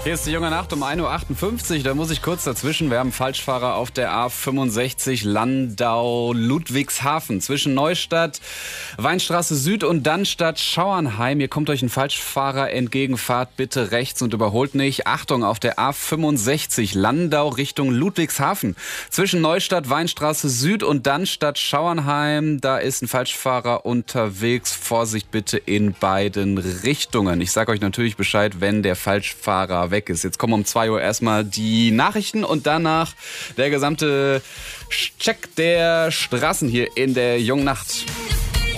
Hier ist die junge Nacht um 1.58 Uhr. Da muss ich kurz dazwischen. Wir haben Falschfahrer auf der A65 Landau-Ludwigshafen zwischen Neustadt, Weinstraße Süd und Dannstadt Schauernheim. Hier kommt euch ein Falschfahrer entgegen. Fahrt bitte rechts und überholt nicht. Achtung, auf der A65 Landau Richtung Ludwigshafen zwischen Neustadt, Weinstraße Süd und Dannstadt Schauernheim. Da ist ein Falschfahrer unterwegs. Vorsicht bitte in beiden Richtungen. Ich sage euch natürlich Bescheid, wenn der Falschfahrer weg ist. Jetzt kommen um 2 Uhr erstmal die Nachrichten und danach der gesamte Check der Straßen hier in der jungen Nacht.